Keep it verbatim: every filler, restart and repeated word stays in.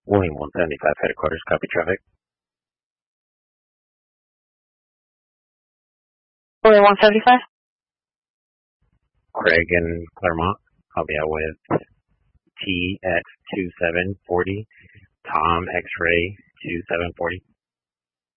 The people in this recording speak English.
William one seventy-five headquarters, copy traffic. William one seventy-five? Craig in Claremont. I'll be out with T X two seven four zero, Tom X-ray two seven four zero.